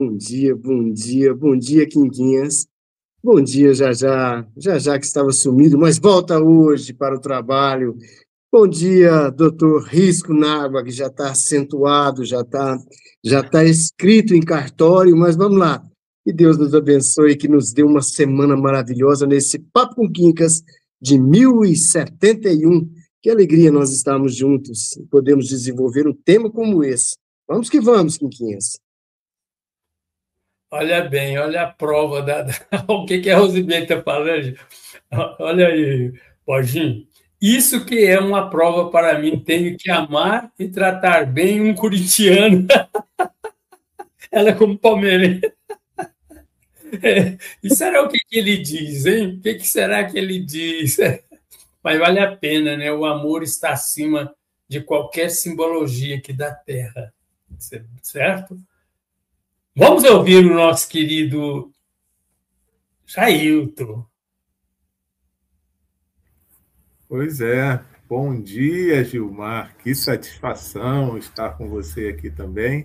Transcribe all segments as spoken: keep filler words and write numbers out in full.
Bom dia, bom dia, bom dia, Quinquinhas. Bom dia, Jajá. Jajá que estava sumido, mas volta hoje para o trabalho. Bom dia, doutor Risco Nágua, que já está acentuado, já está já tá escrito em cartório, mas vamos lá. Que Deus nos abençoe, que nos dê uma semana maravilhosa nesse Papo com Quincas de mil e setenta e um. Que alegria nós estarmos juntos e podemos desenvolver um tema como esse. Vamos que vamos, Quinquinhas. Olha bem, olha a prova da, da o que, que a Rosibete está falando. Olha aí, Borginho. Isso que é uma prova para mim. Tenho que amar e tratar bem um corintiano. Ela é como palmeirense. É, e será o que, que ele diz, hein? O que, que será que ele diz? Mas vale a pena, né? O amor está acima de qualquer simbologia aqui da Terra, certo? Vamos ouvir o nosso querido Jailton. Pois é. Bom dia, Gilmar. Que satisfação estar com você aqui também.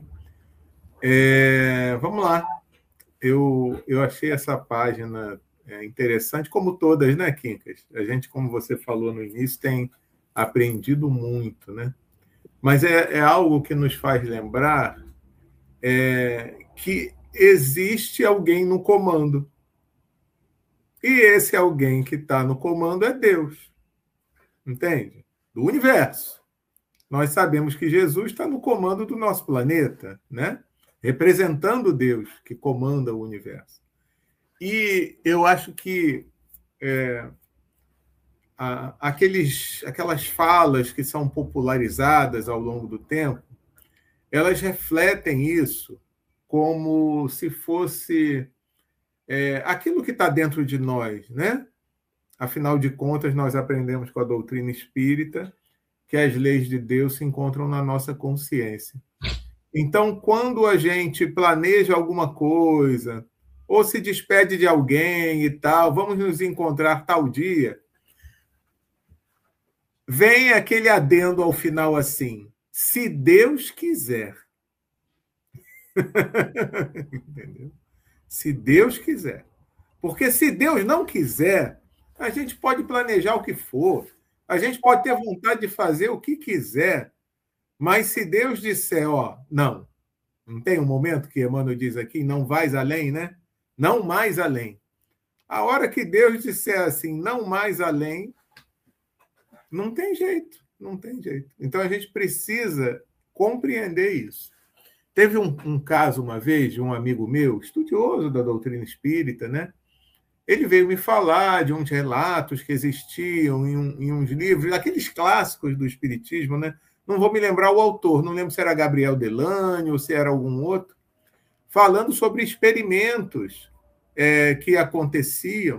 É, vamos lá. Eu, eu achei essa página interessante, como todas, né, Quincas? A gente, como você falou no início, tem aprendido muito, né? Mas é, é algo que nos faz lembrar é, que existe alguém no comando. E esse alguém que está no comando é Deus. Entende? Do universo. Nós sabemos que Jesus está no comando do nosso planeta, né? Representando Deus que comanda o universo. E eu acho que é, a, aqueles, aquelas falas que são popularizadas ao longo do tempo, elas refletem isso como se fosse é, aquilo que está dentro de nós, né? Afinal de contas, nós aprendemos com a doutrina espírita que as leis de Deus se encontram na nossa consciência. Então, quando a gente planeja alguma coisa, ou se despede de alguém e tal, vamos nos encontrar tal dia, vem aquele adendo ao final assim, se Deus quiser. Entendeu? Se Deus quiser. Porque se Deus não quiser, a gente pode planejar o que for, a gente pode ter vontade de fazer o que quiser, mas se Deus disser, ó, não, não tem um momento que Emmanuel diz aqui, não vais além, né? Não mais além. A hora que Deus disser assim, não mais além, não tem jeito, não tem jeito. Então a gente precisa compreender isso. Teve um, um caso uma vez de um amigo meu, estudioso da doutrina espírita, né? Ele veio me falar de uns relatos que existiam em, um, em uns livros, aqueles clássicos do espiritismo, né? Não vou me lembrar o autor, não lembro se era Gabriel Delane ou se era algum outro, falando sobre experimentos é, que aconteciam,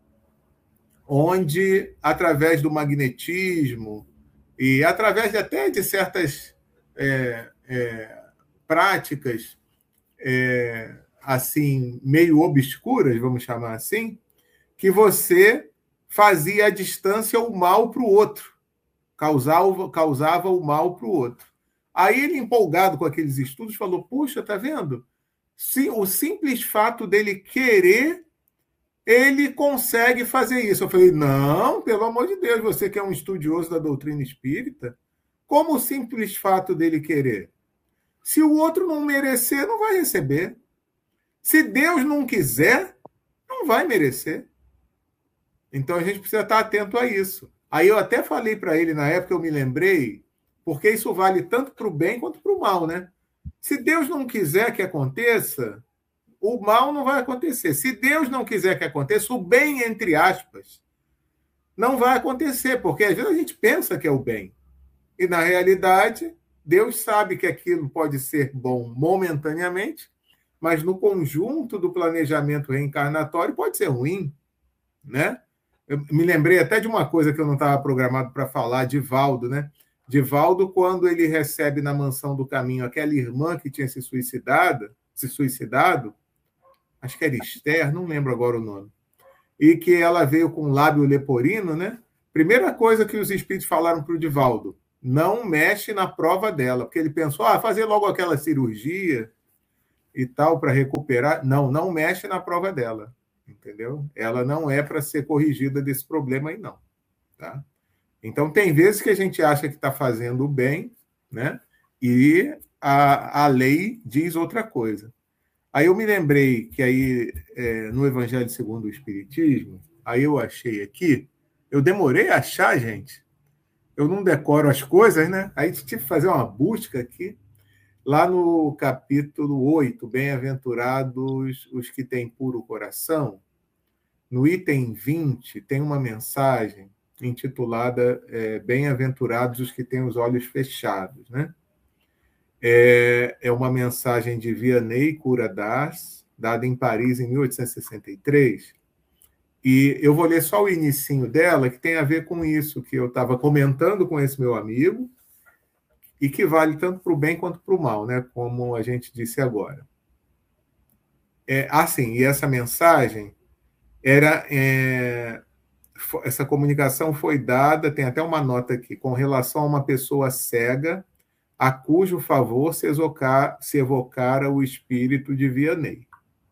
onde, através do magnetismo e através de, até de certas é, é, práticas é, assim, meio obscuras, vamos chamar assim, que você fazia à distância o mal para o outro, causava, causava o mal para o outro. Aí ele, empolgado com aqueles estudos, falou, puxa, tá vendo? Se, o simples fato dele querer, ele consegue fazer isso. Eu falei, não, pelo amor de Deus, você que é um estudioso da doutrina espírita, como o simples fato dele querer? Se o outro não merecer, não vai receber. Se Deus não quiser, não vai merecer. Então a gente precisa estar atento a isso. Aí eu até falei para ele, na época eu me lembrei, porque isso vale tanto para o bem quanto para o mal, né? Se Deus não quiser que aconteça, o mal não vai acontecer. Se Deus não quiser que aconteça, o bem, entre aspas, não vai acontecer, porque às vezes a gente pensa que é o bem. E na realidade, Deus sabe que aquilo pode ser bom momentaneamente, mas no conjunto do planejamento reencarnatório pode ser ruim, né? Eu me lembrei até de uma coisa que eu não estava programado para falar, de Valdo, né? De Valdo, quando ele recebe na Mansão do Caminho aquela irmã que tinha se suicidado, se suicidado, acho que era Esther, não lembro agora o nome, e que ela veio com lábio leporino, né? Primeira coisa que os espíritos falaram para o Divaldo, não mexe na prova dela, porque ele pensou, ah, fazer logo aquela cirurgia. e tal para recuperar. Não, não mexe na prova dela, entendeu? Ela não é para ser corrigida desse problema aí, não. Tá? Então, tem vezes que a gente acha que está fazendo o bem, né? E a, a lei diz outra coisa. Aí eu me lembrei que aí, é, no Evangelho segundo o Espiritismo, aí eu achei aqui, eu demorei a achar, gente, eu não decoro as coisas, né? Aí tive que fazer uma busca aqui, lá no capítulo oito, Bem-aventurados os que têm puro coração, no item vinte, tem uma mensagem intitulada é, Bem-aventurados os que têm os olhos fechados, né? É, é uma mensagem de Vianney Curadas, dada em Paris em mil oitocentos e sessenta e três, e eu vou ler só o inicinho dela, que tem a ver com isso que eu estava comentando com esse meu amigo, e que vale tanto para o bem quanto para o mal, né? Como a gente disse agora. É, assim, e essa mensagem era... É, essa comunicação foi dada, tem até uma nota aqui, com relação a uma pessoa cega, a cujo favor se, evocar, se evocara o espírito de Vianney.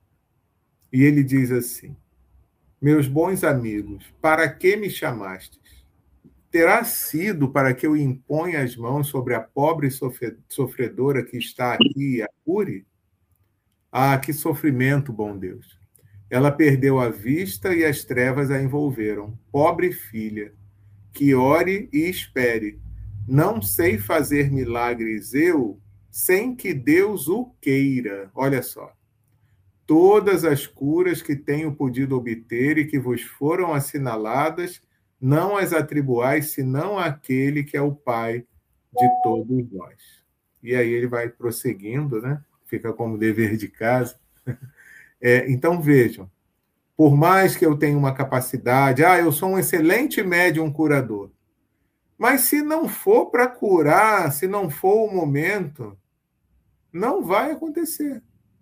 E ele diz assim: meus bons amigos, para que me chamastes? Terá sido para que eu imponha as mãos sobre a pobre sofredora que está aqui e a cure? Ah, que sofrimento, bom Deus! Ela perdeu a vista e as trevas a envolveram. Pobre filha, que ore e espere. Não sei fazer milagres eu, sem que Deus o queira. Olha só. Todas as curas que tenho podido obter e que vos foram assinaladas, não as atribuais senão àquele que é o Pai de todos nós. E aí ele vai prosseguindo, né? Fica como dever de casa. É, então, vejam, por mais que eu tenha uma capacidade, ah, eu sou um excelente médium curador, mas se não for para curar, se não for o momento, não vai acontecer.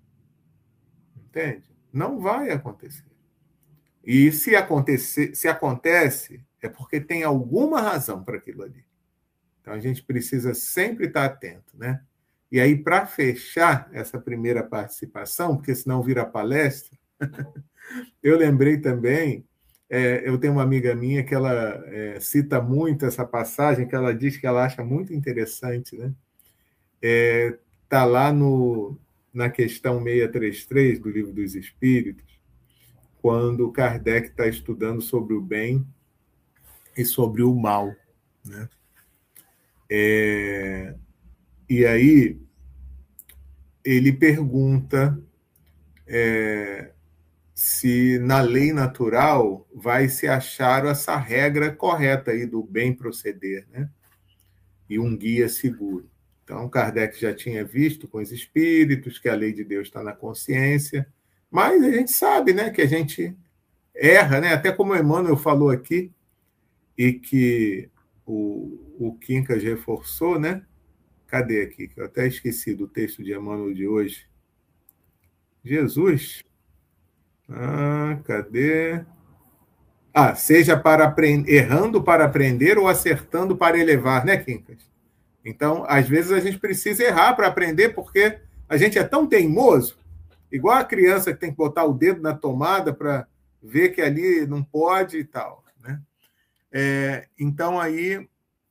Entende? Não vai acontecer. E se, acontecer, se acontece, é porque tem alguma razão para aquilo ali. Então, a gente precisa sempre estar atento, né? E aí, para fechar essa primeira participação, porque senão vira palestra, eu lembrei também, é, eu tenho uma amiga minha que ela é, cita muito essa passagem, que ela diz que ela acha muito interessante, né? Está é, lá no, na questão seiscentos e trinta e três do Livro dos Espíritos, quando Kardec está estudando sobre o bem e sobre o mal, né? É, e aí ele pergunta é, se na lei natural vai se achar essa regra correta aí do bem proceder, né? E um guia seguro. Então, Kardec já tinha visto com os espíritos que a lei de Deus está na consciência, mas a gente sabe, né, que a gente erra, né? Até como o Emmanuel falou aqui, e que o, o Quincas reforçou, né? Cadê aqui? Eu até esqueci do texto de Emmanuel de hoje. Jesus. Ah, cadê? Ah, seja para aprender, errando para aprender ou acertando para elevar, né, Quincas? Então, às vezes a gente precisa errar para aprender, porque a gente é tão teimoso, igual a criança que tem que botar o dedo na tomada para ver que ali não pode e tal, né? É, então, aí,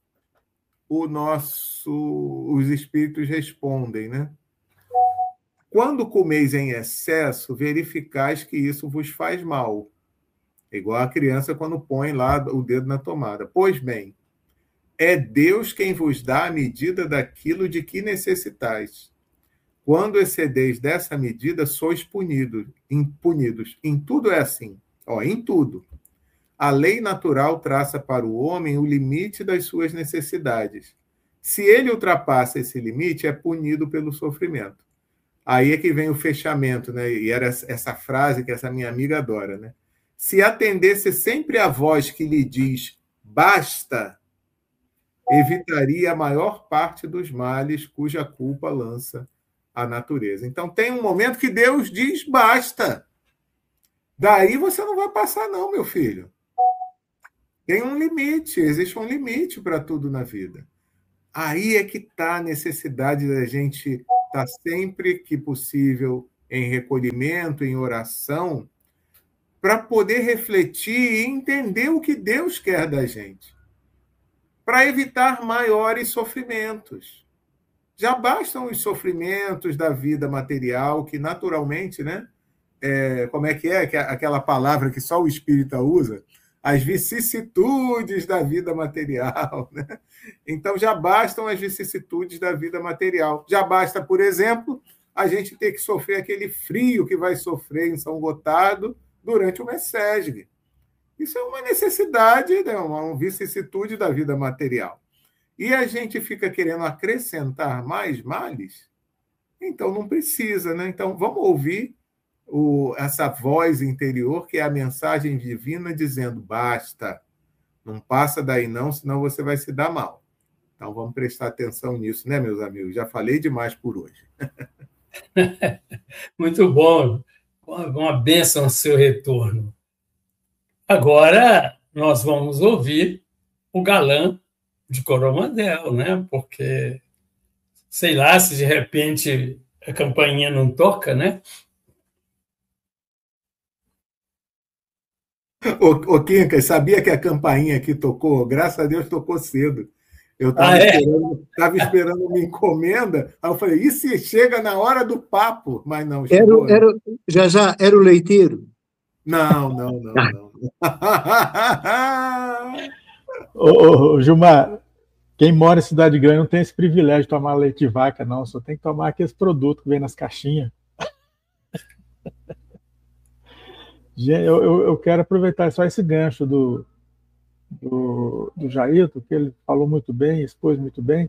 o nosso, os espíritos respondem, né? Quando comeis em excesso, verificais que isso vos faz mal. Igual a criança quando põe lá o dedo na tomada. Pois bem, é Deus quem vos dá a medida daquilo de que necessitais. Quando excedeis dessa medida, sois punidos. Punidos. Em tudo é assim. Ó, em tudo. A lei natural traça para o homem o limite das suas necessidades. Se ele ultrapassa esse limite, é punido pelo sofrimento. Aí é que vem o fechamento, né? E era essa frase que essa minha amiga adora, né? Se atendesse sempre a voz que lhe diz basta, evitaria a maior parte dos males cuja culpa lança a natureza. Então tem um momento que Deus diz basta. Daí você não vai passar não, meu filho. Tem um limite, existe um limite para tudo na vida. Aí é que está a necessidade da gente estar sempre que possível em recolhimento, em oração, para poder refletir e entender o que Deus quer da gente, para evitar maiores sofrimentos. Já bastam os sofrimentos da vida material, que naturalmente, né? É, como é que é aquela palavra que só o espírita usa? As vicissitudes da vida material, né? Então, já bastam as vicissitudes da vida material. Já basta, por exemplo, a gente ter que sofrer aquele frio que vai sofrer em São Gotardo durante o Messesg. Isso é uma necessidade, né? Uma vicissitude da vida material. E a gente fica querendo acrescentar mais males? Então, não precisa, né? Então, vamos ouvir o, essa voz interior, que é a mensagem divina dizendo, basta, não passa daí não, senão você vai se dar mal. Então, vamos prestar atenção nisso, né, meus amigos? Já falei demais por hoje. Muito bom. Uma bênção ao seu retorno. Agora, nós vamos ouvir o galã de Coromandel, né? Porque, sei lá, se de repente a campainha não toca, né? Ô, ô Quincas, sabia que a campainha aqui tocou? Graças a Deus tocou cedo. Eu estava ah, é? esperando, tava esperando uma encomenda, aí eu falei, e se chega na hora do papo? Mas não, Era, chegou. era, já, já, era o leiteiro? Não, não, não, não. ô, ô, Gilmar, quem mora em cidade grande não tem esse privilégio de tomar leite de vaca, não. Só tem que tomar aqueles produtos que vem nas caixinhas. Eu, eu, eu quero aproveitar só esse gancho do, do, do Jailton, que ele falou muito bem, expôs muito bem,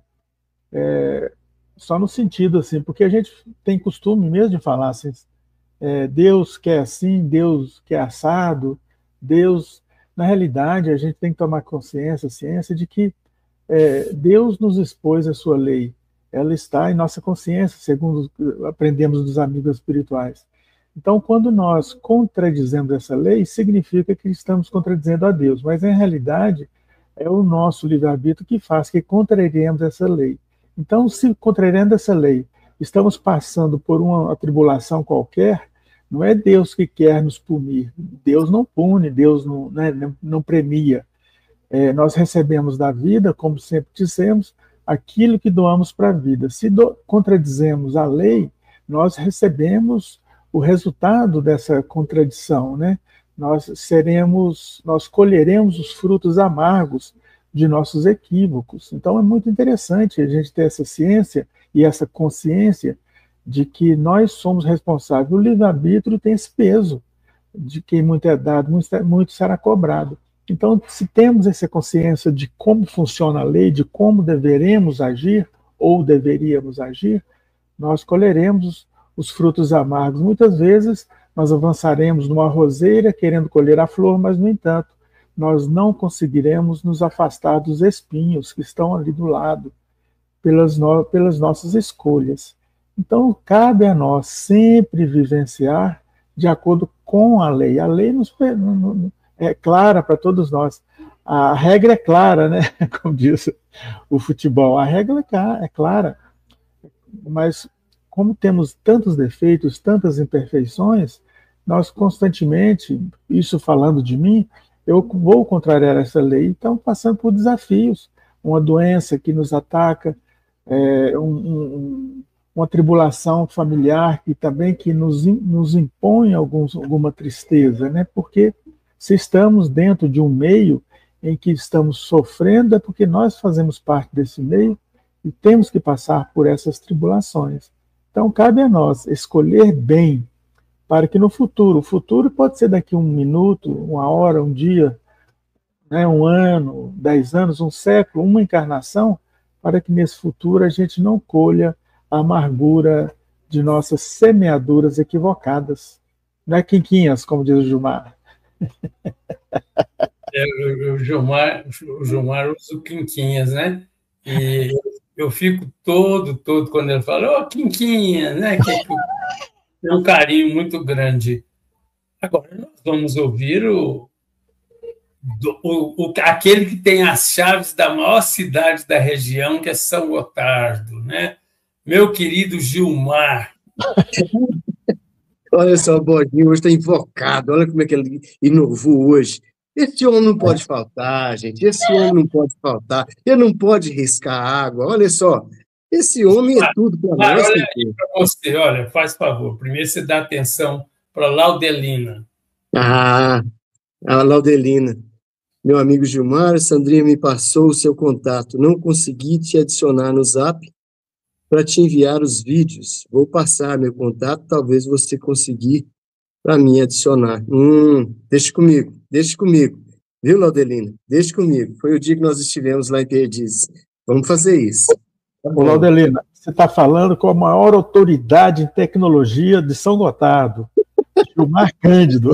é, só no sentido assim, porque a gente tem costume mesmo de falar assim, é, Deus quer assim, Deus quer assado, Deus... Na realidade, a gente tem que tomar consciência, ciência, de que é, Deus nos expôs a sua lei. Ela está em nossa consciência, segundo aprendemos dos amigos espirituais. Então, quando nós contradizemos essa lei, significa que estamos contradizendo a Deus. Mas, em realidade, é o nosso livre-arbítrio que faz que contrariemos essa lei. Então, se contrariando essa lei, estamos passando por uma tribulação qualquer, não é Deus que quer nos punir. Deus não pune, Deus não, né, não premia. É, nós recebemos da vida, como sempre dissemos, aquilo que doamos para a vida. Se do, contradizemos a lei, nós recebemos o resultado dessa contradição, né? Nós seremos, nós colheremos os frutos amargos de nossos equívocos. Então é muito interessante a gente ter essa ciência e essa consciência de que nós somos responsáveis. O livre-arbítrio tem esse peso de que muito é dado, muito será cobrado. Então, se temos essa consciência de como funciona a lei, de como deveremos agir, ou deveríamos agir, nós colheremos os frutos amargos. Muitas vezes, nós avançaremos numa roseira querendo colher a flor, mas, no entanto, nós não conseguiremos nos afastar dos espinhos que estão ali do lado, pelas, no, pelas nossas escolhas. Então, cabe a nós sempre vivenciar de acordo com a lei. A lei nos, é clara para todos nós. A regra é clara, né? Como diz o futebol. A regra é clara. Mas, como temos tantos defeitos, tantas imperfeições, nós constantemente, isso falando de mim, eu vou contrariar essa lei. Então, passando por desafios. Uma doença que nos ataca, é, um, um uma tribulação familiar que também que nos, nos impõe alguns, alguma tristeza, né? Porque se estamos dentro de um meio em que estamos sofrendo, é porque nós fazemos parte desse meio e temos que passar por essas tribulações. Então, cabe a nós escolher bem para que no futuro, o futuro pode ser daqui um minuto, uma hora, um dia, né, um ano, dez anos, um século, uma encarnação, para que nesse futuro a gente não colha a amargura de nossas semeaduras equivocadas. Não é quinquinhas, como diz o Gilmar. É, o Gilmar, o Gilmar usa o quinquinhas, né? E eu fico todo, todo, quando ele fala, ô, oh, quinquinha, né? Que é um carinho muito grande. Agora nós vamos ouvir o, o, o, aquele que tem as chaves da maior cidade da região, que é São Gotardo, né? meu querido Gilmar. Olha só, o Borginho hoje está invocado, olha como é que ele inovou hoje. Esse homem não pode faltar, gente, esse homem não pode faltar, ele não pode riscar água, olha só, esse homem é tudo para nós. Olha aí para você, olha, faz favor, primeiro você dá atenção para Laudelina. Ah, a Laudelina. Meu amigo Gilmar, Sandrinha me passou o seu contato, não consegui te adicionar no Zap para te enviar os vídeos. Vou passar meu contato, talvez você conseguir para mim adicionar. Hum, deixa comigo, deixa comigo. Viu, Laudelina? Deixa comigo. Foi o dia que nós estivemos lá em Perdizes. Vamos fazer isso. Tá Ô, Laudelina, você está falando com a maior autoridade em tecnologia de São Gotardo, Gilmar Cândido.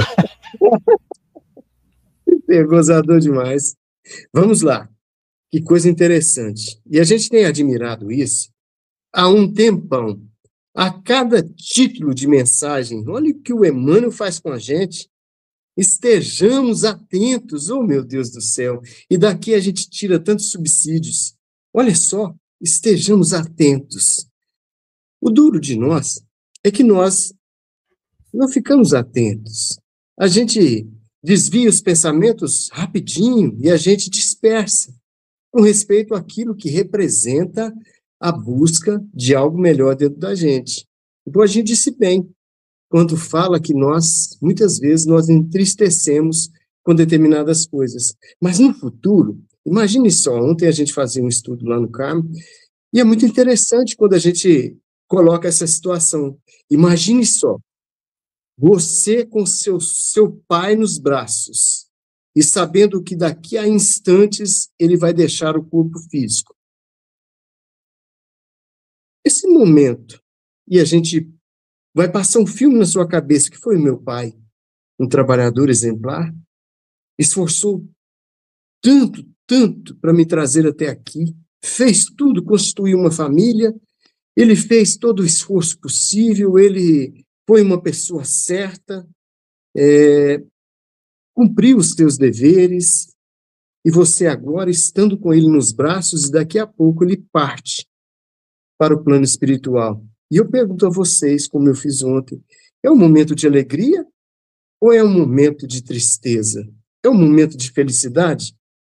É gozador demais. Vamos lá. Que coisa interessante. E a gente tem admirado isso há um tempão. A cada título de mensagem, olha o que o Emmanuel faz com a gente. Estejamos atentos, oh meu Deus do céu. E daqui a gente tira tantos subsídios. Olha só, estejamos atentos. O duro de nós é que nós não ficamos atentos. A gente desvia os pensamentos rapidinho e a gente dispersa com respeito àquilo que representa a busca de algo melhor dentro da gente. Então, a gente disse bem, quando fala que nós, muitas vezes, nós entristecemos com determinadas coisas. Mas no futuro, imagine só, ontem a gente fazia um estudo lá no Carmo, e é muito interessante quando a gente coloca essa situação. Imagine só, você com seu, seu pai nos braços, e sabendo que daqui a instantes ele vai deixar o corpo físico. Esse momento, e a gente vai passar um filme na sua cabeça, que foi o meu pai, um trabalhador exemplar, esforçou tanto, tanto para me trazer até aqui, fez tudo, constituiu uma família, ele fez todo o esforço possível, ele foi uma pessoa certa, é, cumpriu os teus deveres, e você agora, estando com ele nos braços, e daqui a pouco ele parte para o plano espiritual. E eu pergunto a vocês, como eu fiz ontem, é um momento de alegria ou é um momento de tristeza? É um momento de felicidade?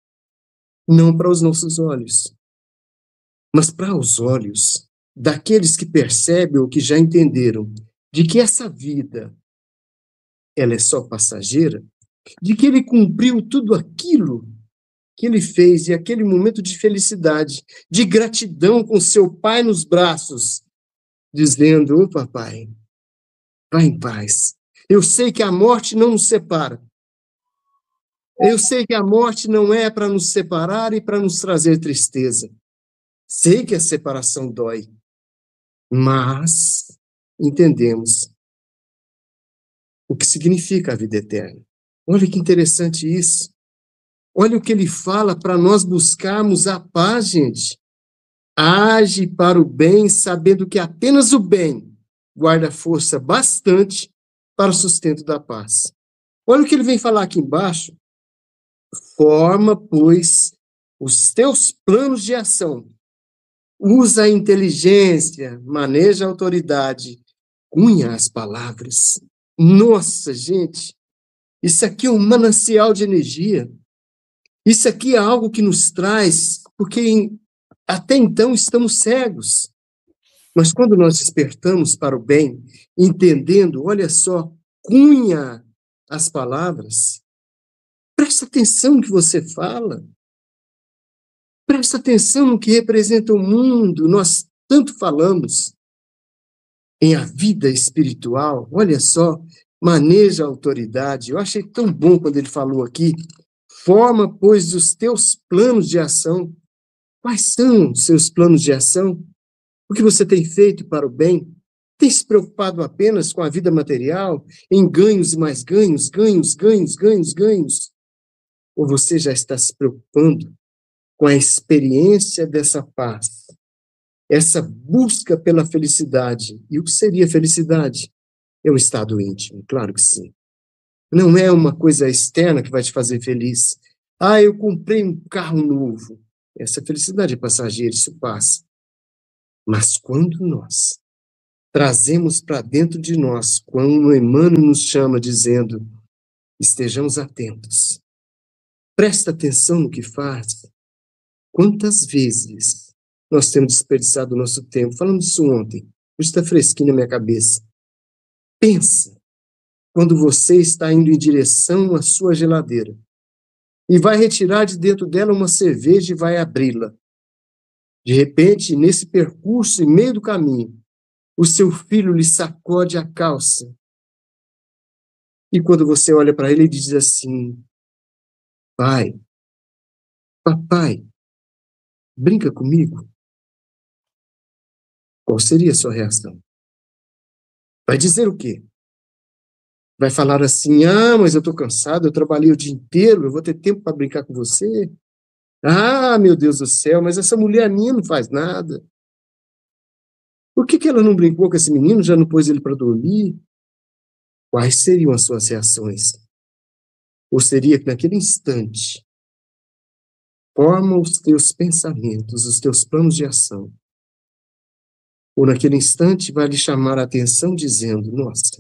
Não para os nossos olhos, mas para os olhos daqueles que percebem ou que já entenderam de que essa vida, ela é só passageira, de que ele cumpriu tudo aquilo que ele fez, e aquele momento de felicidade, de gratidão com seu pai nos braços, dizendo, ô papai, vá em paz. Eu sei que a morte não nos separa. Eu sei que a morte não é para nos separar e para nos trazer tristeza. Sei que a separação dói, mas entendemos o que significa a vida eterna. Olha que interessante isso. Olha o que ele fala para nós buscarmos a paz, gente. Age para o bem, sabendo que apenas o bem guarda força bastante para o sustento da paz. Olha o que ele vem falar aqui embaixo. Forma, pois, os teus planos de ação. Usa a inteligência, maneja a autoridade, cunha as palavras. Nossa, gente, isso aqui é um manancial de energia. Isso aqui é algo que nos traz, porque até então estamos cegos. Mas quando nós despertamos para o bem, entendendo, olha só, cunha as palavras, presta atenção no que você fala, presta atenção no que representa o mundo. Nós tanto falamos em a vida espiritual, olha só, maneja a autoridade. Eu achei tão bom quando ele falou aqui, forma, pois, os teus planos de ação. Quais são os seus planos de ação? O que você tem feito para o bem? Tem se preocupado apenas com a vida material, em ganhos e mais ganhos, ganhos, ganhos, ganhos, ganhos? Ou você já está se preocupando com a experiência dessa paz, essa busca pela felicidade? E o que seria felicidade? É um estado íntimo, claro que sim. Não é uma coisa externa que vai te fazer feliz. Ah, eu comprei um carro novo. Essa felicidade é passageira, isso passa. Mas quando nós trazemos para dentro de nós, quando Emmanuel nos chama dizendo, estejamos atentos, presta atenção no que faz, quantas vezes nós temos desperdiçado o nosso tempo, falamos disso ontem, hoje está fresquinho na minha cabeça. Pensa, quando você está indo em direção à sua geladeira, e vai retirar de dentro dela uma cerveja e vai abri-la. De repente, nesse percurso, em meio do caminho, o seu filho lhe sacode a calça. E quando você olha para ele, ele diz assim, pai, papai, brinca comigo. Qual seria a sua reação? Vai dizer o quê? Vai falar assim, ah, mas eu estou cansado, eu trabalhei o dia inteiro, eu vou ter tempo para brincar com você? Ah, meu Deus do céu, mas essa mulher minha não faz nada. Por que que ela não brincou com esse menino, já não pôs ele para dormir? Quais seriam as suas reações? Ou seria que naquele instante, forma os teus pensamentos, os teus planos de ação. Ou naquele instante vai lhe chamar a atenção dizendo, nossa,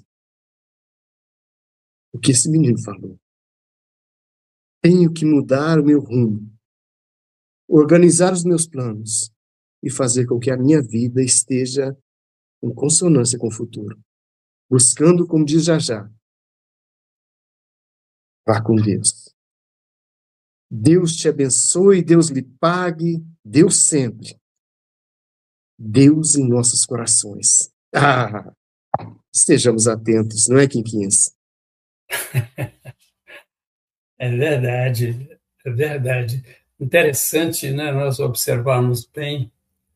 o que esse menino falou? Tenho que mudar o meu rumo, organizar os meus planos e fazer com que a minha vida esteja em consonância com o futuro. Buscando, como diz Jajá, vá com Deus. Deus te abençoe, Deus lhe pague, Deus sempre. Deus em nossos corações. Ah, estejamos atentos, não é, Quinquinhas? É verdade, é verdade. Interessante, né, nós observarmos bem.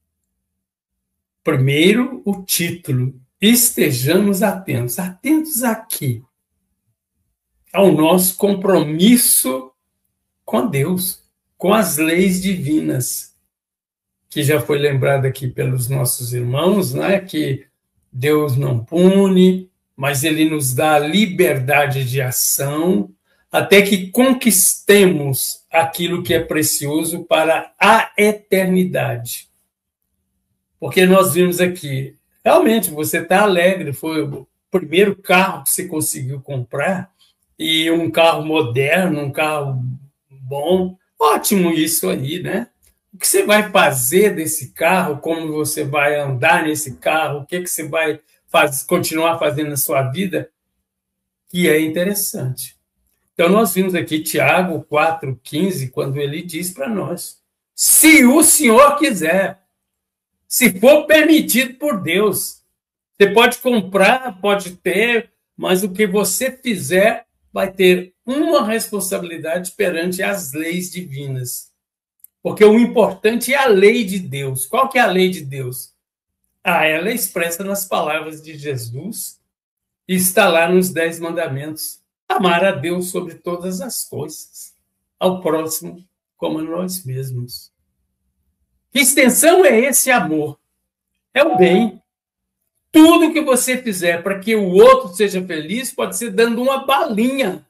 Primeiro, o título, estejamos atentos. Atentos aqui, ao nosso compromisso com Deus, com as leis divinas, que já foi lembrado aqui pelos nossos irmãos, né, que Deus não pune, mas Ele nos dá liberdade de ação, até que conquistemos aquilo que é precioso para a eternidade. Porque nós vimos aqui, realmente, você está alegre, foi o primeiro carro que você conseguiu comprar, e um carro moderno, um carro bom, ótimo isso aí, né? O que você vai fazer desse carro, como você vai andar nesse carro, o que, que você vai faz, continuar fazendo na sua vida, que é interessante. Então, nós vimos aqui Tiago quatro, quinze, quando ele diz para nós, se o Senhor quiser, se for permitido por Deus, você pode comprar, pode ter, mas o que você fizer vai ter uma responsabilidade perante as leis divinas. Porque o importante é a lei de Deus. Qual que é a lei de Deus? Ah, ela é expressa nas palavras de Jesus e está lá nos Dez Mandamentos. Amar a Deus sobre todas as coisas, ao próximo como a nós mesmos. Que extensão é esse amor? É o bem. Tudo que você fizer para que o outro seja feliz pode ser dando uma balinha.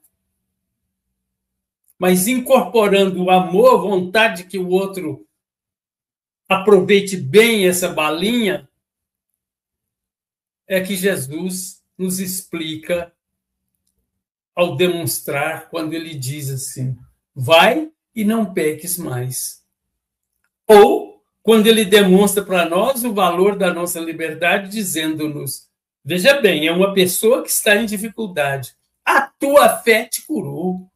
Mas incorporando o amor, a vontade que o outro aproveite bem essa balinha, é que Jesus nos explica ao demonstrar quando ele diz assim, vai e não peques mais. Ou quando ele demonstra para nós o valor da nossa liberdade, dizendo-nos, veja bem, é uma pessoa que está em dificuldade, a tua fé te curou.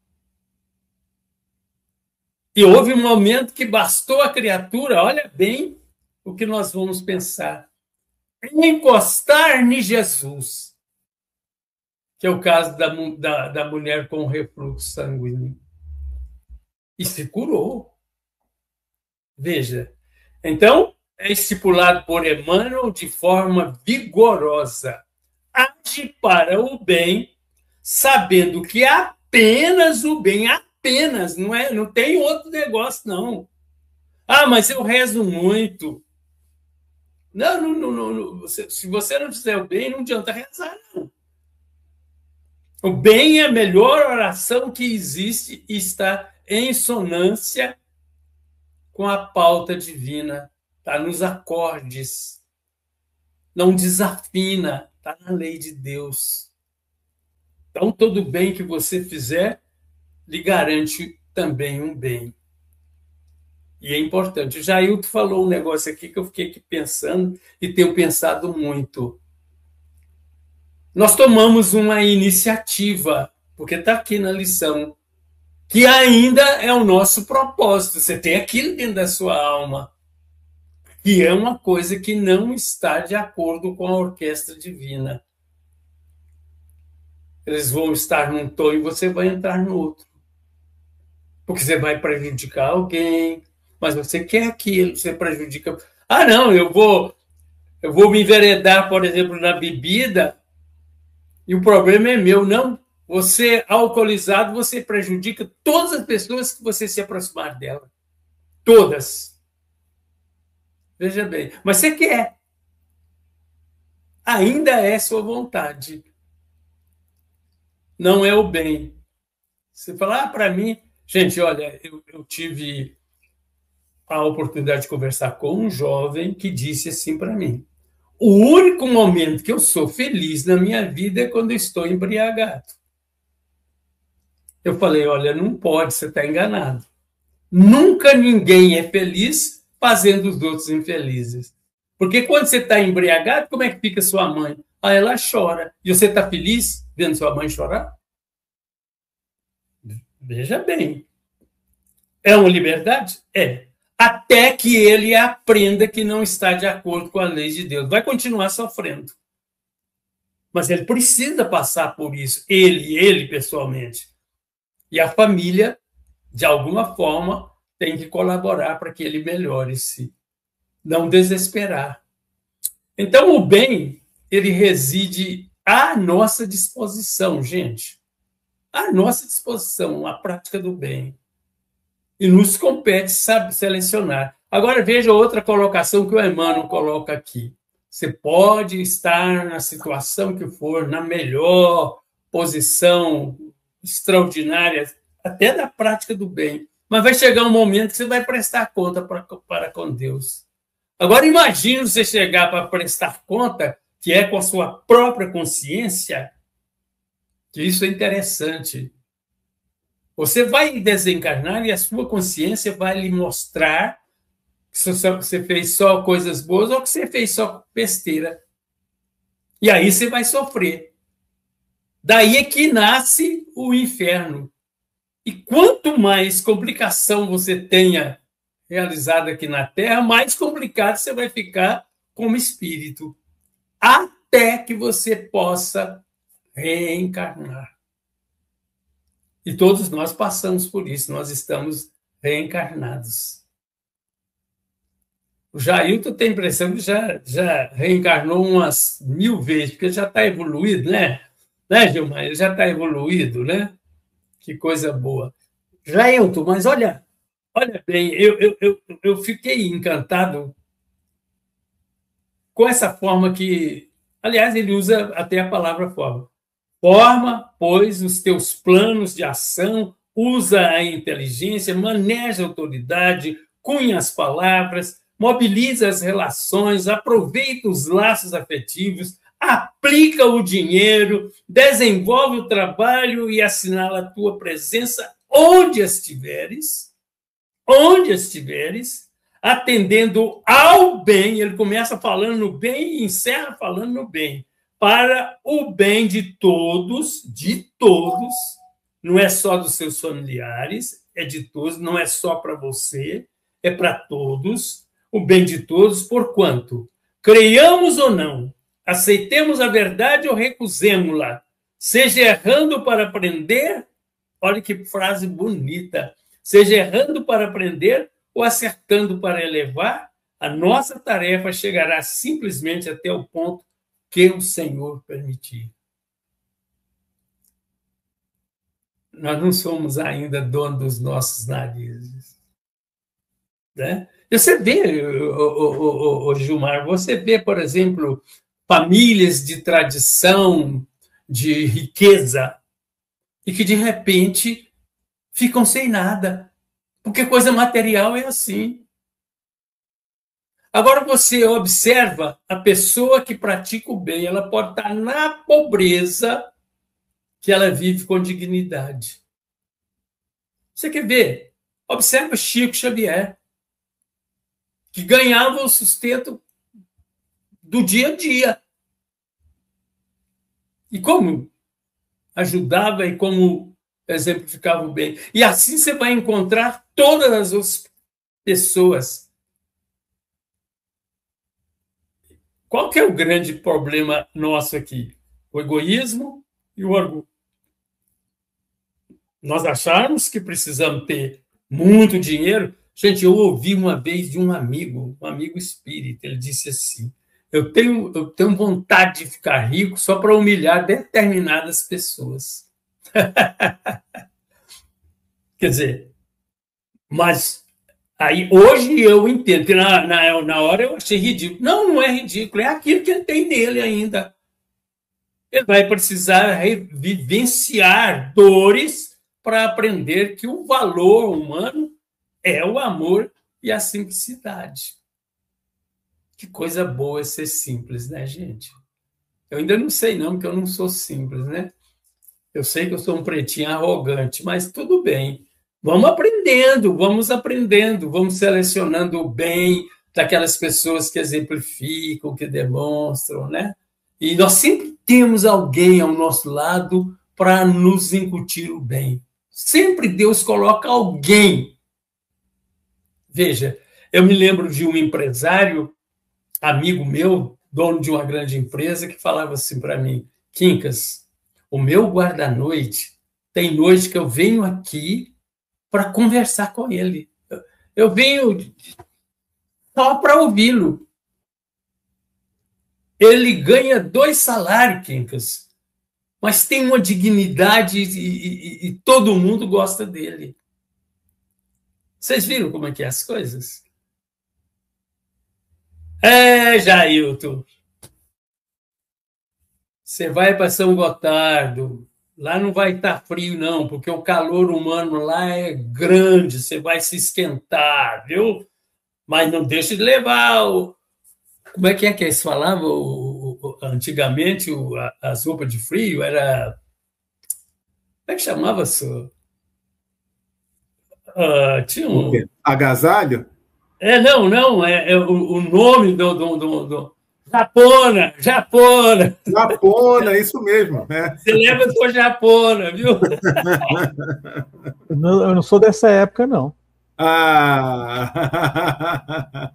E houve um momento que bastou a criatura, olha bem o que nós vamos pensar, encostar em Jesus, que é o caso da, da, da mulher com refluxo sanguíneo. E se curou. Veja, então, é estipulado por Emmanuel de forma vigorosa. Age para o bem, sabendo que apenas o bem, apenas, não, é, não tem outro negócio, não. Ah, mas eu rezo muito. Não, não, não, não, não. Você, se você não fizer o bem, não adianta rezar, não. O bem é a melhor oração que existe e está em sonância com a pauta divina está nos acordes. Não desafina, está na lei de Deus. Então, todo bem que você fizer lhe garante também um bem. E é importante. O Jailton falou um negócio aqui que eu fiquei aqui pensando e tenho pensado muito. Nós tomamos uma iniciativa, porque está aqui na lição, que ainda é o nosso propósito. Você tem aquilo dentro da sua alma, que é uma coisa que não está de acordo com a orquestra divina. Eles vão estar num tom e você vai entrar no outro. Porque você vai prejudicar alguém, mas você quer aquilo, você prejudica. Ah, não, eu vou, eu vou me enveredar, por exemplo, na bebida, e o problema é meu. Não, você, alcoolizado, você prejudica todas as pessoas que você se aproximar dela. Todas. Veja bem, mas você quer. Ainda é sua vontade. Não é o bem. Você fala, ah, para mim... Gente, olha, eu, eu tive a oportunidade de conversar com um jovem que disse assim para mim: o único momento que eu sou feliz na minha vida é quando eu estou embriagado. Eu falei, olha, não pode, você está enganado. Nunca ninguém é feliz fazendo os outros infelizes. Porque quando você está embriagado, como é que fica sua mãe? Ah, ela chora. E você está feliz vendo sua mãe chorar? Veja bem. É uma liberdade? É. Até que ele aprenda que não está de acordo com a lei de Deus. Vai continuar sofrendo. Mas ele precisa passar por isso. Ele, ele pessoalmente. E a família, de alguma forma, tem que colaborar para que ele melhore-se. Não desesperar. Então, o bem, ele reside à nossa disposição, gente. À nossa disposição, a prática do bem. E nos compete, sabe, selecionar. Agora, veja outra colocação que o Emmanuel coloca aqui. Você pode estar na situação que for, na melhor posição extraordinária, até da prática do bem, mas vai chegar um momento que você vai prestar conta para, para com Deus. Agora, imagine você chegar para prestar conta, que é com a sua própria consciência, que isso é interessante. Você vai desencarnar e a sua consciência vai lhe mostrar que você fez só coisas boas ou que você fez só besteira. E aí você vai sofrer. Daí é que nasce o inferno. E quanto mais complicação você tenha realizado aqui na Terra, mais complicado você vai ficar como espírito. Até que você possa reencarnar. E todos nós passamos por isso, nós estamos reencarnados. O Jailton tem a impressão que já, já reencarnou umas mil vezes, porque já está evoluído, né? Né, Gilmar? Ele já está evoluído, né? Que coisa boa. Jailton, mas olha, olha bem, eu, eu, eu, eu fiquei encantado com essa forma que, aliás, ele usa até a palavra forma. Forma, pois, os teus planos de ação, usa a inteligência, maneja a autoridade, cunha as palavras, mobiliza as relações, aproveita os laços afetivos, aplica o dinheiro, desenvolve o trabalho e assinala a tua presença onde estiveres, onde estiveres, atendendo ao bem. Ele começa falando no bem e encerra falando no bem. Para o bem de todos, de todos, não é só dos seus familiares, é de todos, não é só para você, é para todos, o bem de todos, porquanto creiamos ou não, aceitemos a verdade ou recusemos-la, seja errando para aprender, olha que frase bonita, seja errando para aprender ou acertando para elevar, a nossa tarefa chegará simplesmente até o ponto que o Senhor permitir. Nós não somos ainda donos dos nossos narizes. Né? Você vê, o, o, o, o Gilmar, você vê, por exemplo, famílias de tradição, de riqueza, e que, de repente, ficam sem nada. Porque coisa material é assim. Agora você observa a pessoa que pratica o bem, ela pode estar na pobreza, que ela vive com dignidade. Você quer ver? Observa Chico Xavier, que ganhava o sustento do dia a dia. E como ajudava e como exemplificava o bem. E assim você vai encontrar todas as outras pessoas. Qual que é o grande problema nosso aqui? O egoísmo e o orgulho. Nós acharmos que precisamos ter muito dinheiro. Gente, eu ouvi uma vez de um amigo, um amigo espírita, ele disse assim, eu tenho, eu tenho vontade de ficar rico só para humilhar determinadas pessoas. Quer dizer, mas aí hoje eu entendo, que na, na, na hora eu achei ridículo. Não, não é ridículo, é aquilo que ele tem nele ainda. Ele vai precisar vivenciar dores para aprender que o valor humano é o amor e a simplicidade. Que coisa boa é ser simples, né, gente? Eu ainda não sei, não, porque eu não sou simples, né? Eu sei que eu sou um pretinho arrogante, mas tudo bem. Vamos aprendendo, vamos aprendendo, vamos selecionando o bem daquelas pessoas que exemplificam, que demonstram, né? E nós sempre temos alguém ao nosso lado para nos incutir o bem. Sempre Deus coloca alguém. Veja, eu me lembro de um empresário, amigo meu, dono de uma grande empresa, que falava assim para mim, Quincas, o meu guarda-noite, tem noite que eu venho aqui para conversar com ele. Eu venho só para ouvi-lo. Ele ganha dois salários, Quincas, mas tem uma dignidade e, e, e todo mundo gosta dele. Vocês viram como é que é as coisas? É, Jailton. Você vai para São Gotardo, lá não vai estar frio, não, porque o calor humano lá é grande, você vai se esquentar, viu? Mas não deixe de levar o... Como é que é que eles falavam? O, o, antigamente, o, a, as roupas de frio era... Como é que chamava isso? Uh, tinha um... Agasalho? É, não, não, é, é o, o nome do, do, do, do... Japona, Japona. Japona, isso mesmo. É. Você lembra sua Japona, viu? Eu não, eu não sou dessa época, não. Ah!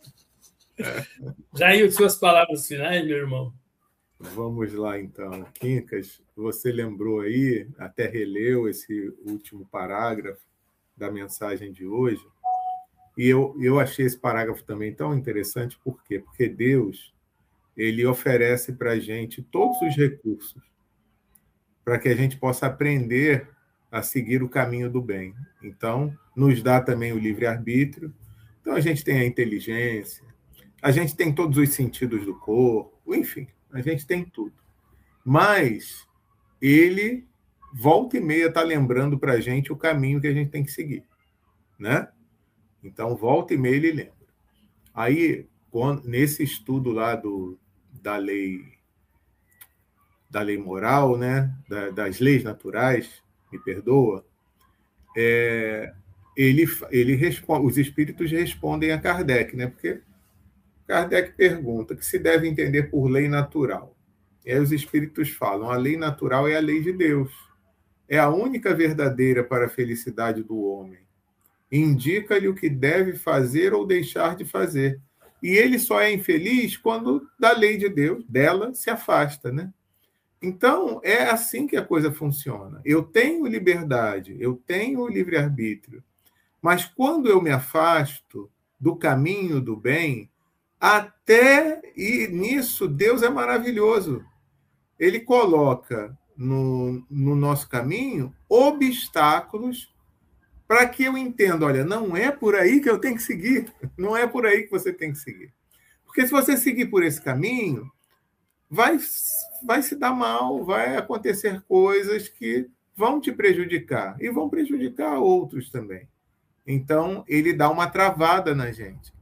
Jair, suas palavras finais, meu irmão. Vamos lá, então. Quincas, você lembrou aí, até releu esse último parágrafo da mensagem de hoje, e eu, eu achei esse parágrafo também tão interessante, por quê? Porque Deus, ele oferece para a gente todos os recursos para que a gente possa aprender a seguir o caminho do bem. Então, nos dá também o livre-arbítrio. Então, a gente tem a inteligência, a gente tem todos os sentidos do corpo, enfim, a gente tem tudo. Mas ele, volta e meia, está lembrando para a gente o caminho que a gente tem que seguir, né? Então, volta e meia ele lembra. Aí, quando, nesse estudo lá do, da lei da lei moral, né? Da, das leis naturais, me perdoa, é, ele, ele responde, os espíritos respondem a Kardec, né? Porque Kardec pergunta que se deve entender por lei natural. E aí os espíritos falam, a lei natural é a lei de Deus. É a única verdadeira para a felicidade do homem. Indica-lhe o que deve fazer ou deixar de fazer. E ele só é infeliz quando da lei de Deus, dela, se afasta, né? Então, é assim que a coisa funciona. Eu tenho liberdade, eu tenho livre-arbítrio, mas quando eu me afasto do caminho do bem, até e nisso Deus é maravilhoso. Ele coloca no, no nosso caminho obstáculos para que eu entenda, olha, não é por aí que eu tenho que seguir, não é por aí que você tem que seguir. Porque se você seguir por esse caminho, vai, vai se dar mal, vai acontecer coisas que vão te prejudicar e vão prejudicar outros também. Então, ele dá uma travada na gente.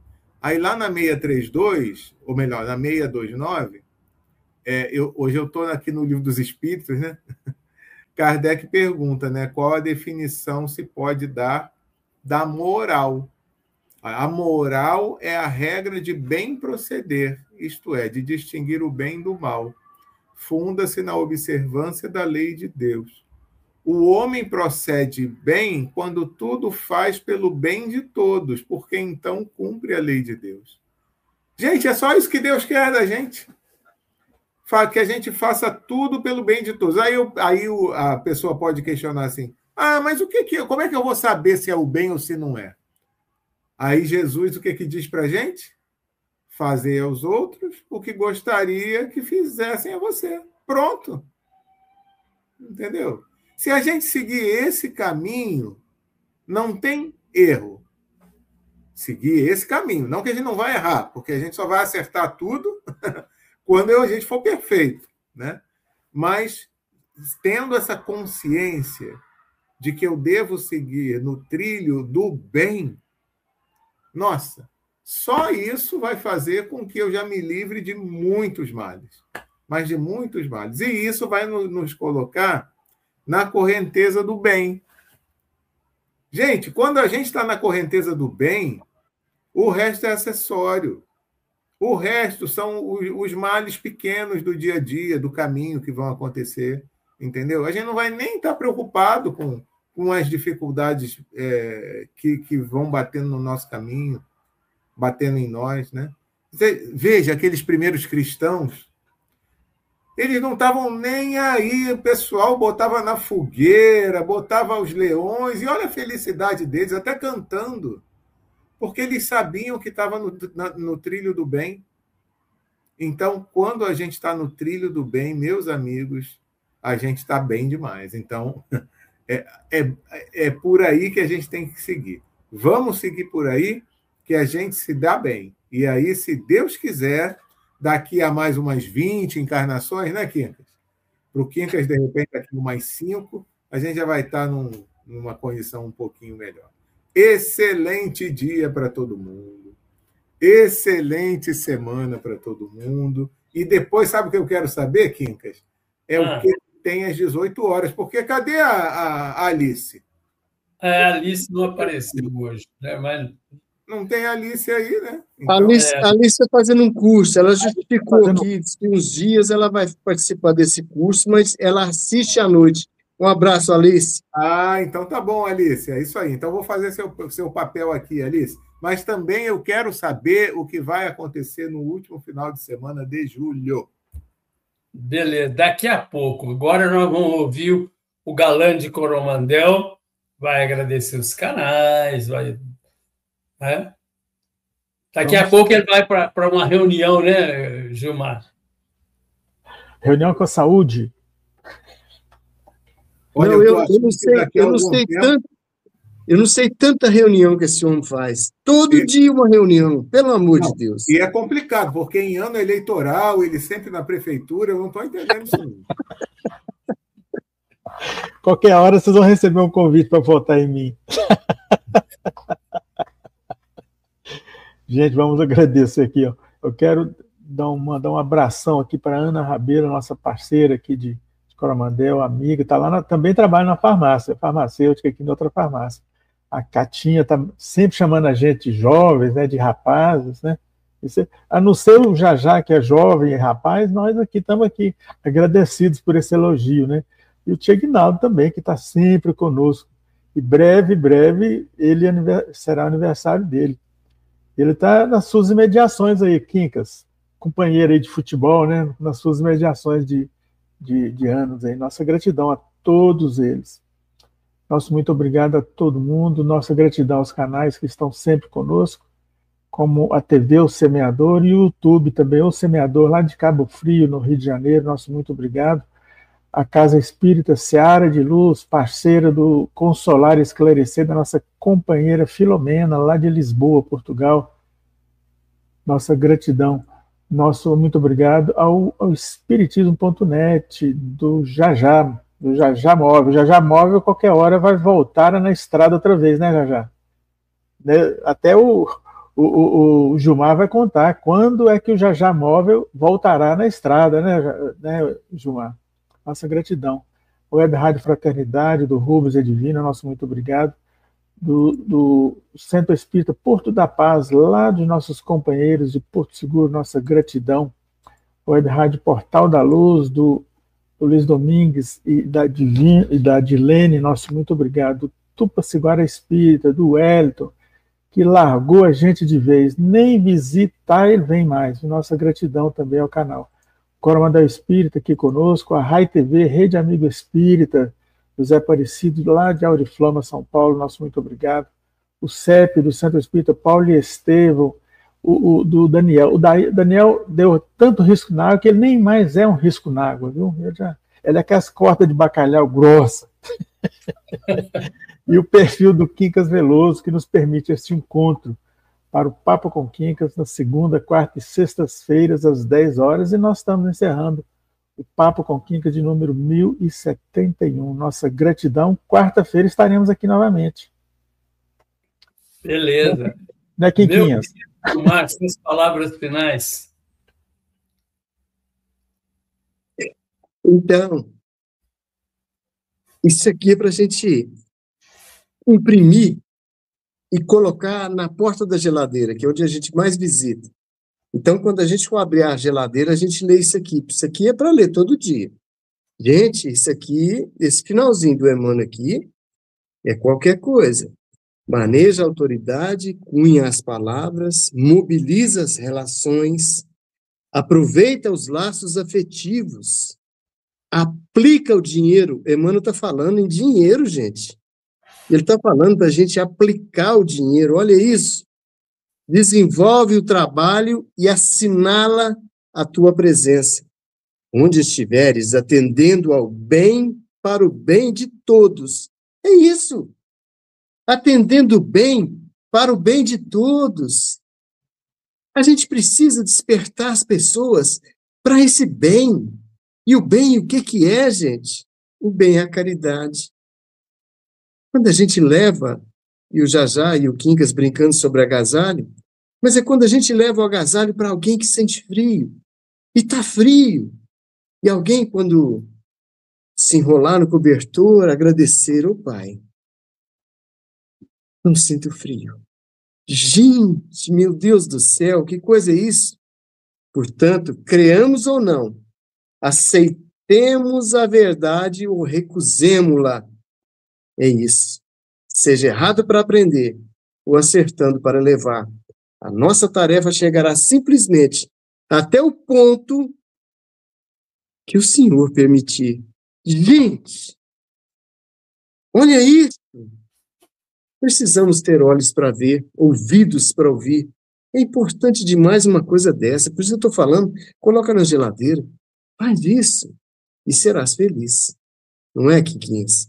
Aí lá na seiscentos e trinta e dois, ou melhor, na seiscentos e vinte e nove, é, eu, hoje eu estou aqui no Livro dos Espíritos, né? Kardec pergunta, né, qual a definição se pode dar da moral. A moral é a regra de bem proceder, isto é, de distinguir o bem do mal. Funda-se na observância da lei de Deus. O homem procede bem quando tudo faz pelo bem de todos, porque então cumpre a lei de Deus. Gente, é só isso que Deus quer da gente. Que a gente faça tudo pelo bem de todos. Aí, eu, aí a pessoa pode questionar assim, ah, mas o que que, como é que eu vou saber se é o bem ou se não é? Aí Jesus o que, que diz para a gente? Fazer aos outros o que gostaria que fizessem a você. Pronto. Entendeu? Se a gente seguir esse caminho, não tem erro. Seguir esse caminho. Não que a gente não vai errar, porque a gente só vai acertar tudo quando a gente for perfeito, né? Mas tendo essa consciência de que eu devo seguir no trilho do bem, nossa, só isso vai fazer com que eu já me livre de muitos males, mas de muitos males. E isso vai nos colocar na correnteza do bem. Gente, quando a gente está na correnteza do bem, o resto é acessório. O resto são os males pequenos do dia a dia, do caminho que vão acontecer, entendeu? A gente não vai nem estar preocupado com, com as dificuldades é, que, que vão batendo no nosso caminho, batendo em nós, né? Você veja, aqueles primeiros cristãos, eles não estavam nem aí, o pessoal botava na fogueira, botava os leões, e olha a felicidade deles, até cantando, porque eles sabiam que estava no, no trilho do bem. Então, quando a gente está no trilho do bem, meus amigos, a gente está bem demais. Então, é, é, é por aí que a gente tem que seguir. Vamos seguir por aí, que a gente se dá bem. E aí, se Deus quiser, daqui a mais umas vinte encarnações, né, Quincas? Para o Quincas, de repente, daqui a mais cinco, a gente já vai estar num, numa condição um pouquinho melhor. Excelente dia para todo mundo. Excelente semana para todo mundo. E depois, sabe o que eu quero saber, Quincas? É ah. o que tem às dezoito horas. Porque cadê a, a, a Alice? É, a Alice não apareceu hoje, né? Mas... Não tem a Alice aí, né? Então, a Alice, é... a Alice está fazendo um curso. Ela justificou fazendo... aqui que uns dias ela vai participar desse curso, mas ela assiste à noite. Um abraço, Alice. Ah, então tá bom, Alice. É isso aí. Então vou fazer seu, seu papel aqui, Alice. Mas também eu quero saber o que vai acontecer no último final de semana de julho. Beleza, daqui a pouco. Agora nós vamos ouvir o Galã de Coromandel, vai agradecer os canais, vai... Né? Daqui vamos... a pouco ele vai para uma reunião, né, Gilmar? Reunião com a saúde. Olha, não, eu, eu não sei, eu não sei tanto, eu não sei tanta reunião que esse homem faz. Todo e, dia uma reunião, pelo amor não, de Deus. E é complicado, porque em ano eleitoral, ele sempre na prefeitura, eu não estou entendendo isso. Qualquer hora vocês vão receber um convite para votar em mim. Gente, vamos agradecer aqui. Ó. Eu quero dar um, mandar um abração aqui para a Ana Rabeira, nossa parceira aqui de Coromandel, amiga, está lá, na, também trabalha na farmácia, farmacêutica aqui em outra farmácia. A Catinha está sempre chamando a gente de jovens, né, de rapazes, né? Isso, a não ser o Jajá, que é jovem e rapaz, nós aqui estamos aqui agradecidos por esse elogio, né? E o Tia Guinaldo também, que está sempre conosco. E breve, breve, ele será o aniversário dele. Ele está nas suas imediações aí, Quincas, companheiro aí de futebol, né? Nas suas imediações de De, de anos aí. Nossa gratidão a todos eles. Nosso muito obrigado a todo mundo. Nossa gratidão aos canais que estão sempre conosco, como a T V O Semeador e o YouTube também, O Semeador, lá de Cabo Frio, no Rio de Janeiro. Nosso muito obrigado. A Casa Espírita Seara de Luz, parceira do Consolar e Esclarecer, da nossa companheira Filomena, lá de Lisboa, Portugal. Nossa gratidão. Nosso muito obrigado ao, ao espiritismo ponto net, do Jajá, do Jajá Móvel. O Jajá Móvel, qualquer hora, vai voltar na estrada outra vez, né, Jajá? Né? Até o, o, o, o Gilmar vai contar quando é que o Jajá Móvel voltará na estrada, né, né Gilmar? Nossa gratidão. Web Rádio Fraternidade, do Rubens Edivina, nosso muito obrigado. Do, do Centro Espírita Porto da Paz, lá dos nossos companheiros de Porto Seguro, nossa gratidão. Web Rádio Portal da Luz, do, do Luiz Domingues e da, Divin, e da Dilene, nosso muito obrigado. Do Tupaciguara Espírita, do Wellington, que largou a gente de vez, nem visitar ele vem mais. Nossa gratidão também ao canal. Coromandel Espírita aqui conosco, a Rai T V, Rede Amigo Espírita, José Aparecido, lá de Auriflama, São Paulo, nosso muito obrigado. O C E P do Centro Espírita, Paulo e Estevão, o, o do Daniel. O da, Daniel deu tanto risco na água que ele nem mais é um risco na água, viu? Ele, já, ele é aquelas cordas de bacalhau grossa. E o perfil do Quincas Veloso, que nos permite este encontro para o Papo com Quincas, na segunda, quarta e sextas-feiras, às dez horas, e nós estamos encerrando o Papo com Quincas de número mil e setenta e um. Nossa gratidão. Quarta-feira estaremos aqui novamente. Beleza. Né, Quinquinhas? Marcos, suas palavras finais. Então, isso aqui é para a gente imprimir e colocar na porta da geladeira, que é onde a gente mais visita. Então, quando a gente for abrir a geladeira, a gente lê isso aqui. Isso aqui é para ler todo dia. Gente, isso aqui, esse finalzinho do Emmanuel aqui, é qualquer coisa. Maneja a autoridade, cunha as palavras, mobiliza as relações, aproveita os laços afetivos, aplica o dinheiro. Emmanuel está falando em dinheiro, gente. Ele está falando para a gente aplicar o dinheiro. Olha isso. Desenvolve o trabalho e assinala a tua presença. Onde estiveres, atendendo ao bem para o bem de todos. É isso. Atendendo bem para o bem de todos. A gente precisa despertar as pessoas para esse bem. E o bem, o que, que é, gente? O bem é a caridade. Quando a gente leva, e o Jajá e o Quincas brincando sobre agasalho, mas é quando a gente leva o agasalho para alguém que sente frio, e está frio, e alguém, quando se enrolar no cobertor, agradecer, ô Pai, não sinto frio. Gente, meu Deus do céu, que coisa é isso? Portanto, creamos ou não, aceitemos a verdade ou recusemos-la. É isso. Seja errado para aprender ou acertando para levar. A nossa tarefa chegará simplesmente até o ponto que o Senhor permitir. Gente, olha isso. Precisamos ter olhos para ver, ouvidos para ouvir. É importante demais uma coisa dessa. Por isso eu estou falando, coloca na geladeira. Faz isso e serás feliz. Não é, Quinquinhas?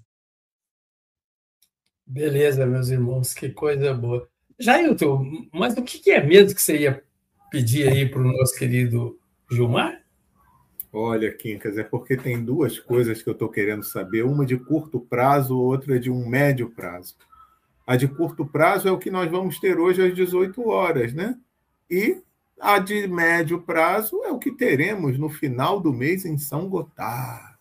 Beleza, meus irmãos, que coisa boa. Jailton, mas o que é mesmo que você ia pedir aí para o nosso querido Gilmar? Olha, Quincas, é porque tem duas coisas que eu estou querendo saber, uma de curto prazo, outra de um médio prazo. A de curto prazo é o que nós vamos ter hoje às dezoito horas, né? E a de médio prazo é o que teremos no final do mês em São Gotardo.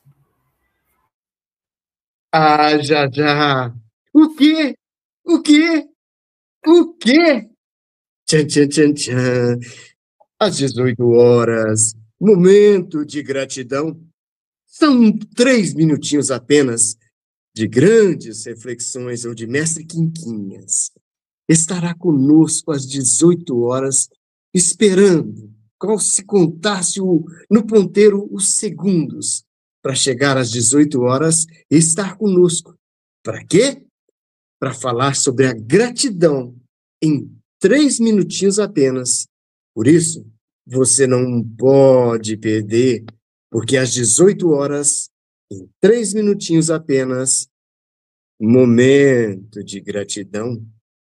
Ah, já, já. O quê? O quê? O quê? Tchan, tchan, tchan, tchan. Às dezoito horas, momento de gratidão. São três minutinhos apenas de grandes reflexões ou de mestre Quinquinhas. Estará conosco às dezoito horas, esperando, como se contasse o, no ponteiro os segundos, para chegar às dezoito horas e estar conosco. Para quê? Para falar sobre a gratidão em três minutinhos apenas. Por isso, você não pode perder, porque às dezoito horas, em três minutinhos apenas, momento de gratidão.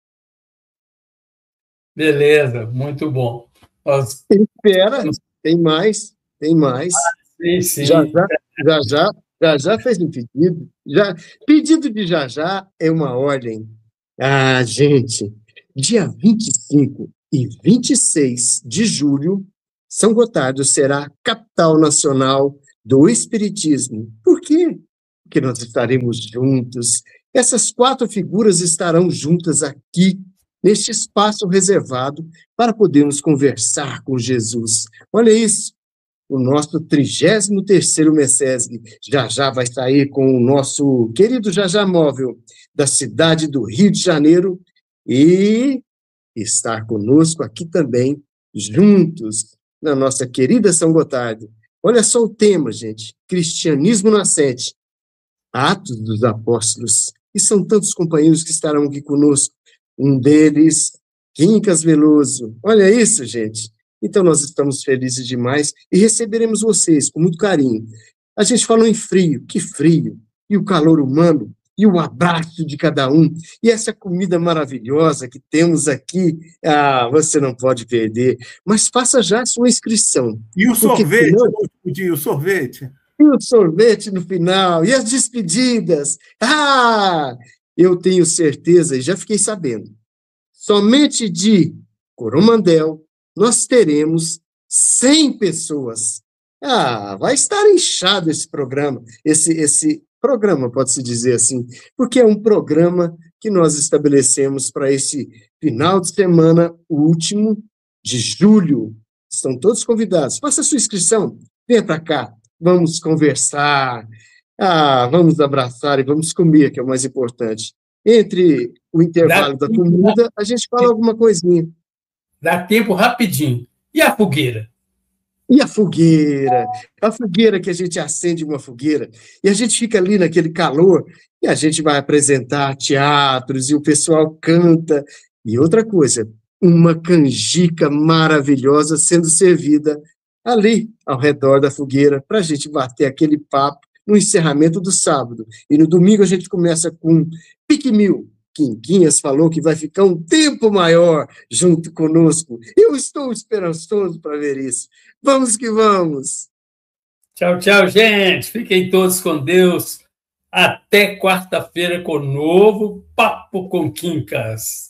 Beleza, muito bom. Nós... Espera, tem mais, tem mais. Ah, sim, sim. Já, já, já, já, já, já fez um pedido. Já, pedido de já, já é uma ordem. Ah, gente, dia vinte e cinco e vinte e seis de julho, São Gotardo será a capital nacional do Espiritismo. Por quê? Porque nós estaremos juntos. Essas quatro figuras estarão juntas aqui, neste espaço reservado, para podermos conversar com Jesus. Olha isso, o nosso trigésimo terceiro MECESG já já vai sair com o nosso querido Jajá Móvel, da cidade do Rio de Janeiro, e estar conosco aqui também, juntos, na nossa querida São Gotardo. Olha só o tema, gente, Cristianismo Nascente, Atos dos Apóstolos, e são tantos companheiros que estarão aqui conosco, um deles, Quincas Veloso, olha isso, gente, então nós estamos felizes demais e receberemos vocês com muito carinho. A gente falou em frio, que frio, e o calor humano, e o abraço de cada um, e essa comida maravilhosa que temos aqui, ah, você não pode perder, mas faça já a sua inscrição. E o sorvete, senão... no último dia, o sorvete. E o sorvete no final, e as despedidas. Ah, eu tenho certeza, e já fiquei sabendo, somente de Coromandel, nós teremos cem pessoas. Ah, vai estar inchado esse programa, esse, esse programa, pode-se dizer assim, porque é um programa que nós estabelecemos para esse final de semana último de julho. Estão todos convidados. Faça a sua inscrição, venha para cá, vamos conversar, ah, vamos abraçar e vamos comer, que é o mais importante. Entre o intervalo Dá da comida, tempo. A gente fala alguma coisinha. Dá tempo rapidinho. E a fogueira? E a fogueira? A fogueira que a gente acende uma fogueira e a gente fica ali naquele calor e a gente vai apresentar teatros e o pessoal canta. E outra coisa, uma canjica maravilhosa sendo servida ali ao redor da fogueira para a gente bater aquele papo no encerramento do sábado. E no domingo a gente começa com Pique Mil. Quinquinhas falou que vai ficar um tempo maior junto conosco. Eu estou esperançoso para ver isso. Vamos que vamos! Tchau, tchau, gente. Fiquem todos com Deus. Até quarta-feira com o novo Papo com Quincas.